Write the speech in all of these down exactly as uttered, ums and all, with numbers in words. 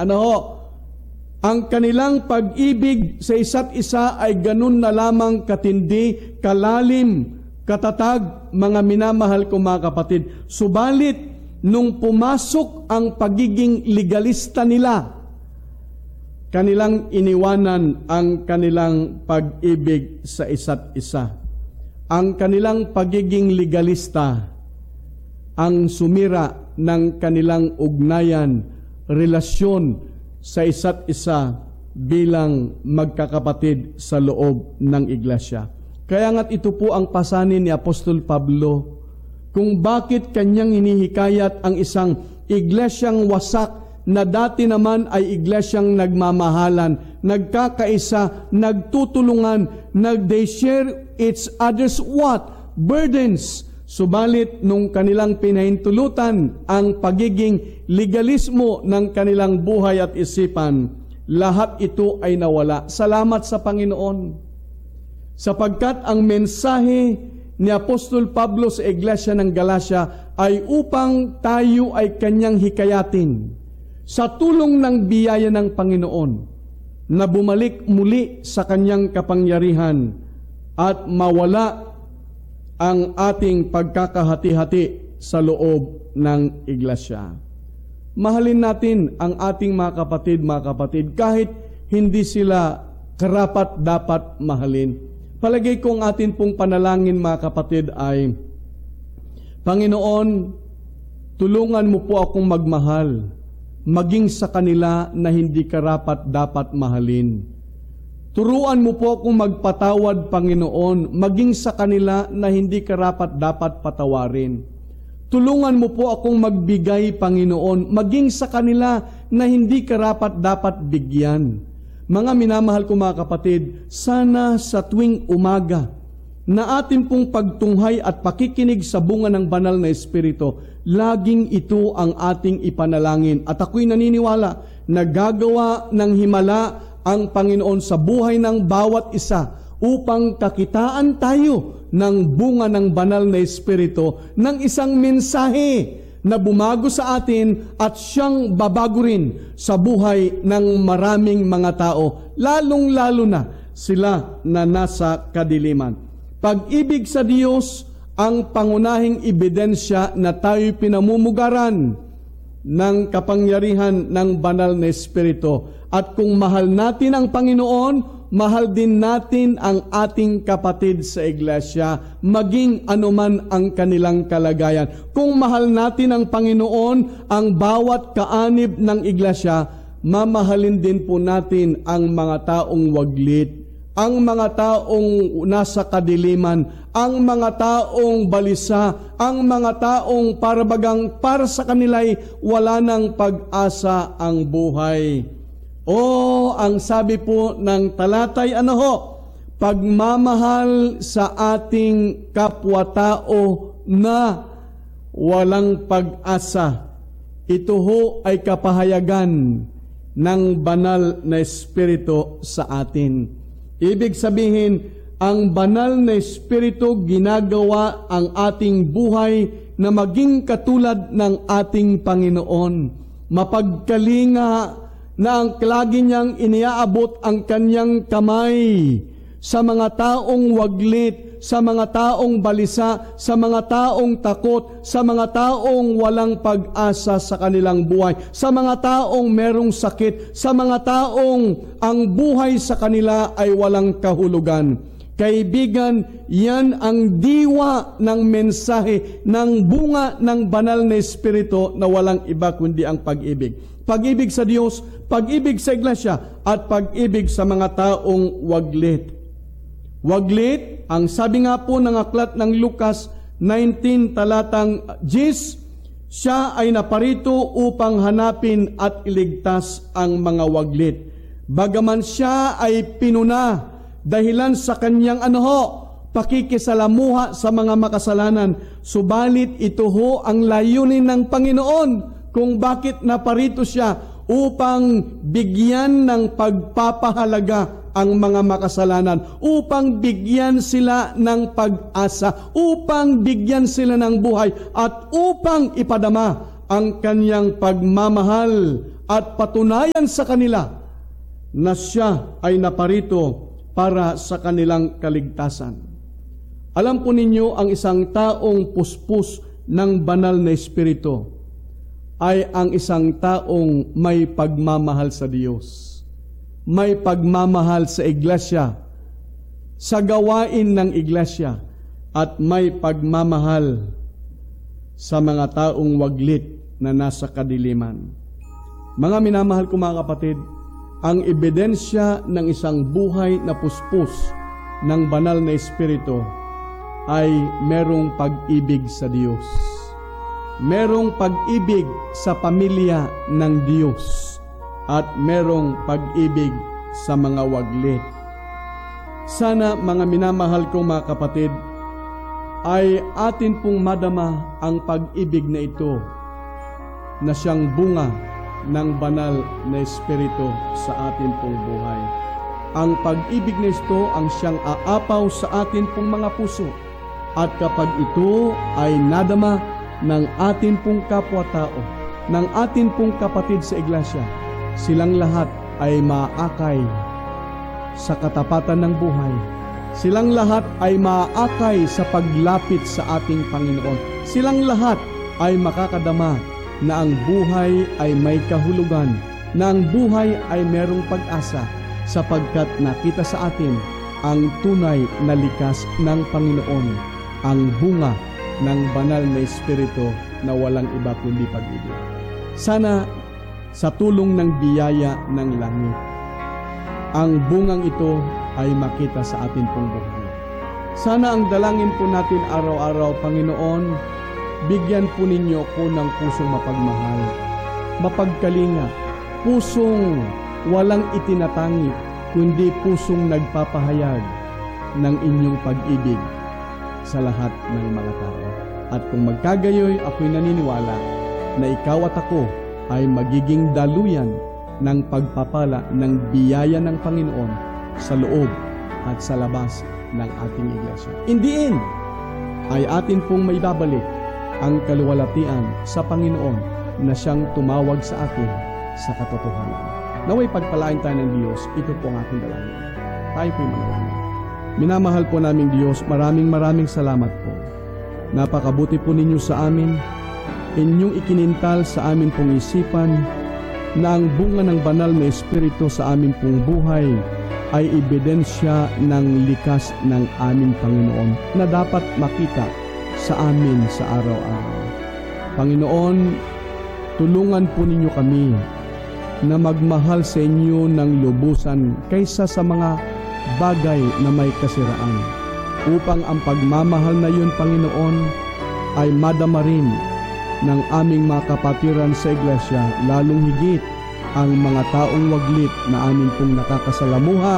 Ano ho? Ang kanilang pag-ibig sa isa't isa ay ganun na lamang katindi, kalalim, katatag, mga minamahal kong mga kapatid. Subalit, nung pumasok ang pagiging legalista nila, kanilang iniwanan ang kanilang pag-ibig sa isa't isa. Ang kanilang pagiging legalista ang sumira ng kanilang ugnayan, relasyon sa isa't isa bilang magkakapatid sa loob ng iglesia. Kaya nga't ito po ang pasanin ni Apostol Pablo kung bakit kanyang hinihikayat ang isang iglesyang wasak na dati naman ay iglesyang nagmamahalan, nagkakaisa, nagtutulungan, nag-they share each other's what? Burdens. Subalit nung kanilang pinahintulutan ang pagiging legalismo ng kanilang buhay at isipan, lahat ito ay nawala. Salamat sa Panginoon. Sapagkat ang mensahe ni Apostol Pablo sa iglesia ng Galacia ay upang tayo ay kanyang hikayatin sa tulong ng biyaya ng Panginoon na bumalik muli sa kanyang kapangyarihan at mawala ang ating pagkakahati-hati sa loob ng iglesia. Mahalin natin ang ating mga kapatid, mga kapatid, kahit hindi sila karapat dapat mahalin. Palagay ko ang atin pong panalangin, mga kapatid, ay, Panginoon, tulungan mo po akong magmahal, maging sa kanila na hindi karapat dapat mahalin. Turuan mo po akong magpatawad, Panginoon, maging sa kanila na hindi karapat dapat patawarin. Tulungan mo po akong magbigay, Panginoon, maging sa kanila na hindi karapat dapat bigyan. Mga minamahal ko mga kapatid, sana sa tuwing umaga na atin pong pagtunghay at pakikinig sa bunga ng banal na Espiritu, laging ito ang ating ipanalangin. At ako'y naniniwala na gagawa ng himala ang Panginoon sa buhay ng bawat isa upang kakitaan tayo ng bunga ng banal na Espiritu ng isang mensahe na bumago sa atin at siyang babago rin sa buhay ng maraming mga tao, lalong-lalo na sila na nasa kadiliman. Pag-ibig sa Diyos ang pangunahing ebidensya na tayo'y pinamumugaran ng kapangyarihan ng banal na Espiritu. At kung mahal natin ang Panginoon, mahal din natin ang ating kapatid sa iglesia, maging anuman ang kanilang kalagayan. Kung mahal natin ang Panginoon, ang bawat kaanib ng iglesia, mamahalin din po natin ang mga taong waglit, ang mga taong nasa kadiliman, ang mga taong balisa, ang mga taong parabagang para sa kanila'y wala ng pag-asa ang buhay. O, ang sabi po ng talatay, ano ho? Pagmamahal sa ating kapwa-tao na walang pag-asa. Ito ho ay kapahayagan ng banal na Espiritu sa atin. Ibig sabihin, ang banal na Espiritu ginagawa ang ating buhay na maging katulad ng ating Panginoon. Mapagkalinga na ang lagi niyang iniaabot ang kanyang kamay sa mga taong waglit, sa mga taong balisa, sa mga taong takot, sa mga taong walang pag-asa sa kanilang buhay, sa mga taong merong sakit, sa mga taong ang buhay sa kanila ay walang kahulugan. Kaibigan, yan ang diwa ng mensahe ng bunga ng banal na Espiritu na walang iba kundi ang pag-ibig. Pag-ibig sa Diyos, pag-ibig sa iglesia, at pag-ibig sa mga taong waglit. Waglit, ang sabi nga po ng aklat ng Lucas nineteen talatang ten, siya ay naparito upang hanapin at iligtas ang mga waglit. Bagaman siya ay pinuna dahilan sa kanyang ano ho, pakikisalamuha sa mga makasalanan, subalit ito ho ang layunin ng Panginoon kung bakit naparito siya, upang bigyan ng pagpapahalaga ang mga makasalanan, upang bigyan sila ng pag-asa, upang bigyan sila ng buhay, at upang ipadama ang kanyang pagmamahal at patunayan sa kanila na siya ay naparito para sa kanilang kaligtasan. Alam po ninyo, ang isang taong puspos ng banal na Espiritu ay ang isang taong may pagmamahal sa Diyos, may pagmamahal sa iglesia, sa gawain ng iglesia, at may pagmamahal sa mga taong waglit na nasa kadiliman. Mga minamahal ko mga kapatid, ang ebidensya ng isang buhay na puspos ng banal na Espiritu ay merong pag-ibig sa Diyos. Merong pag-ibig sa pamilya ng Diyos at merong pag-ibig sa mga waglit. Sana mga minamahal kong mga kapatid, ay atin pong madama ang pag-ibig na ito na siyang bunga ng banal na Espiritu sa atin pong buhay. Ang pag-ibig na ito ang siyang aapaw sa atin pong mga puso, at kapag ito ay nadama ng atin pong kapwa-tao, ng atin pong kapatid sa iglesia, silang lahat ay maaakay sa katapatan ng buhay. Silang lahat ay maaakay sa paglapit sa ating Panginoon. Silang lahat ay makakadama na ang buhay ay may kahulugan, na ang buhay ay merong pag-asa, sapagkat nakita sa atin ang tunay na likas ng Panginoon, ang bunga ng banal na Espiritu na walang iba kundi pag-ibig. Sana sa tulong ng biyaya ng langit, ang bungang ito ay makita sa atin pong buhay. Sana ang dalangin po natin araw-araw, Panginoon, bigyan po ninyo ko ng pusong mapagmahal, mapagkalinga, pusong walang itinatangi, kundi pusong nagpapahayag ng inyong pag-ibig sa lahat ng mga tao. At kung magkagayoy, ako'y naniniwala na ikaw at ako ay magiging daluyan ng pagpapala ng biyaya ng Panginoon sa loob at sa labas ng ating iglesia. In the end, ay atin pong may babalik ang kaluwalhatian sa Panginoon na siyang tumawag sa atin sa katotohanan. Naway pagpalain tayo ng Diyos, ito po ang ating dalangin. Tayo po'y manalangin. Minamahal po naming Diyos, maraming maraming salamat po. Napakabuti po ninyo sa amin, inyong ikinintal sa amin pong isipan na ang bunga ng banal na Espiritu sa amin pong buhay ay ebidensya ng likas ng aming Panginoon na dapat makita sa amin sa araw-araw. Panginoon, tulungan po ninyo kami na magmahal sa inyo ng lubusan kaysa sa mga bagay na may kasiraan, upang ang pagmamahal na yun, Panginoon, ay madama rin ng aming mga kapatiran sa iglesia, lalong higit ang mga taong waglit na amin pong nakakasalamuha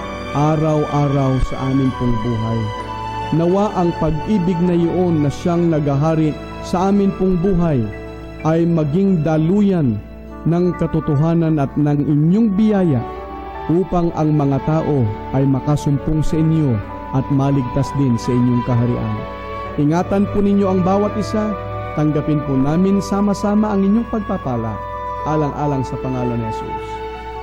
araw-araw sa amin pong buhay. Nawa ang pag-ibig na iyon na siyang nagahari sa amin pong buhay ay maging daluyan ng katotohanan at ng inyong biyaya, upang ang mga tao ay makasumpong sa inyo at maligtas din sa inyong kaharian. Ingatan po ninyo ang bawat isa, tanggapin po namin sama-sama ang inyong pagpapala, alang-alang sa pangalan ni Jesus.